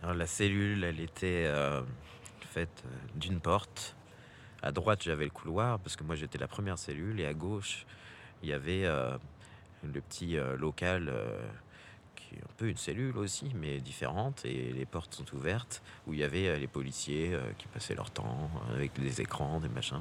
Alors la cellule, elle était, faite, d'une porte. À droite, j'avais le couloir parce que moi, j'étais la première cellule et à gauche, il y avait, le petit, local, qui est un peu une cellule aussi, mais différente et les portes sont ouvertes, où il y avait, les policiers, qui passaient leur temps, avec des écrans, des machins.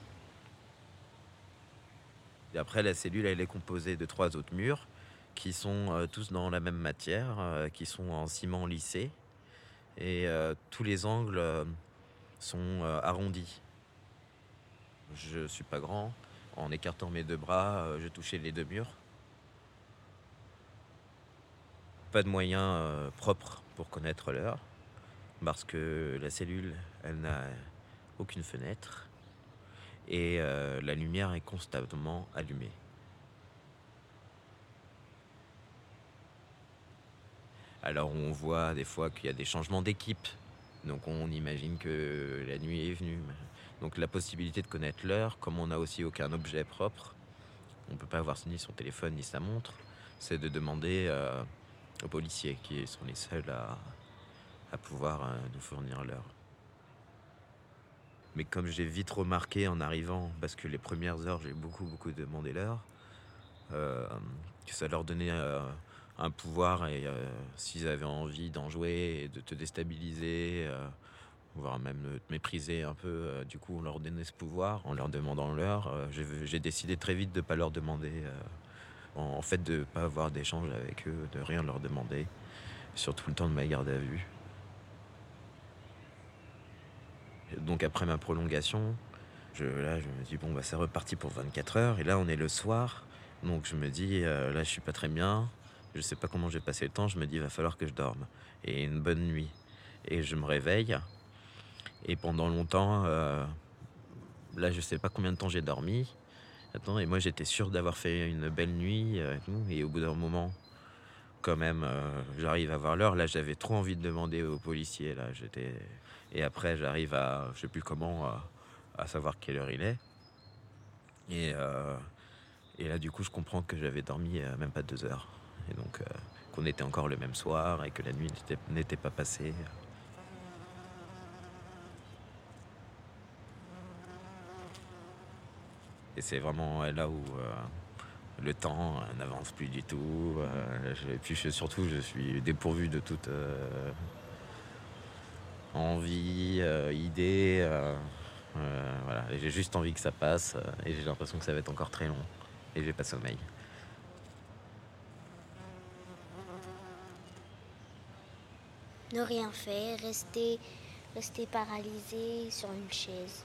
Et après, la cellule, elle est composée de 3 autres murs qui sont, tous dans la même matière, qui sont en ciment lissé et tous les angles, sont, arrondis. Je suis pas grand. En écartant mes 2 bras, je touchais les 2 murs. Pas de moyens, propres pour connaître l'heure parce que la cellule, elle n'a aucune fenêtre et la lumière est constamment allumée. Alors on voit des fois qu'il y a des changements d'équipe, donc on imagine que la nuit est venue. Donc la possibilité de connaître l'heure, comme on n'a aussi aucun objet propre, on peut pas avoir ni son téléphone ni sa montre, c'est de demander aux policiers qui sont les seuls à pouvoir nous fournir l'heure. Mais comme j'ai vite remarqué en arrivant, parce que les premières heures j'ai beaucoup demandé l'heure, que ça leur donnait un pouvoir et s'ils avaient envie d'en jouer et de te déstabiliser, voire même te mépriser un peu, du coup on leur donnait ce pouvoir en leur demandant l'heure. J'ai décidé très vite de pas leur demander, en fait de pas avoir d'échange avec eux, de rien leur demander, surtout le temps de ma garde à vue. Et donc après ma prolongation, là je me dis bon bah c'est reparti pour 24 heures et là on est le soir, donc je me dis là je suis pas très bien, je sais pas comment j'ai passé le temps, je me dis il va falloir que je dorme et une bonne nuit. Et je me réveille et pendant longtemps, là je sais pas combien de temps j'ai dormi. Attends, et moi j'étais sûr d'avoir fait une belle nuit et tout, et au bout d'un moment quand même, j'arrive à voir l'heure. Là j'avais trop envie de demander aux policiers là, et après j'arrive à je sais plus comment à savoir quelle heure il est. Et, et là, du coup, je comprends que j'avais dormi même pas 2 heures. Et donc, qu'on était encore le même soir et que la nuit n'était pas passée. Et c'est vraiment là où le temps n'avance plus du tout. Et puis surtout, je suis dépourvu de toute envie, idée. Voilà. Et j'ai juste envie que ça passe. Et j'ai l'impression que ça va être encore très long. Et j'ai pas sommeil. Ne rien faire, rester paralysé sur une chaise.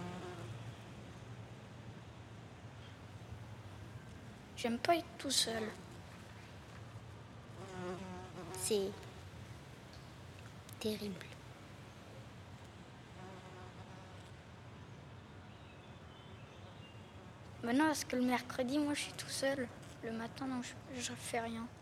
J'aime pas être tout seul. C'est terrible. Mais non, parce que le mercredi, moi, je suis tout seul. Le matin, non, je fais rien.